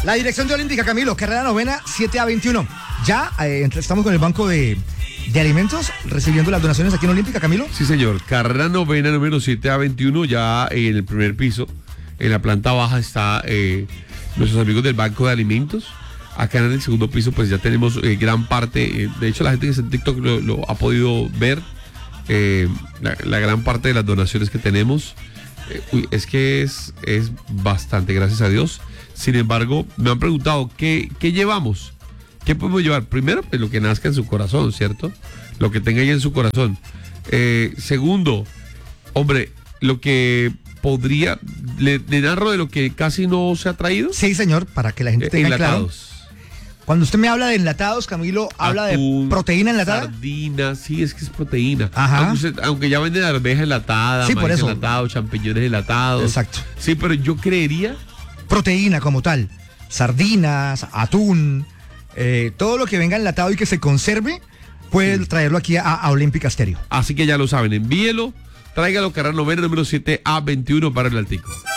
La dirección de Olímpica, Camilo, carrera novena, 7A21. Ya estamos con el banco de alimentos recibiendo las donaciones aquí en Olímpica, Camilo. Sí, señor. Carrera novena, número 7A21, ya en el primer piso. En la planta baja está nuestros amigos del Banco de Alimentos. Acá en el segundo piso pues ya tenemos gran parte, de hecho la gente que está en TikTok lo ha podido ver, la gran parte de las donaciones que tenemos. Es que es bastante, gracias a Dios. Sin embargo, me han preguntado, ¿qué llevamos? ¿Qué podemos llevar? Primero, pues lo que nazca en su corazón, ¿cierto? Lo que tenga ahí en su corazón. Segundo, hombre, lo que podría... ¿Le narro de lo que casi no se ha traído? Sí, señor, para que la gente tenga enlatados. Claro. Cuando usted me habla de enlatados, Camilo, habla atún, de proteína enlatada. Sardinas, sí, es que es proteína. Ajá. Aunque ya venden arveja enlatada, sí, maíz enlatado, champiñones enlatados. Exacto. Sí, pero yo creería... Proteína como tal. Sardinas, atún, todo lo que venga enlatado y que se conserve, puede traerlo aquí a Olímpica Stereo. Así que ya lo saben, envíelo, tráigalo, carrera novena, número 7A21 para el Altico.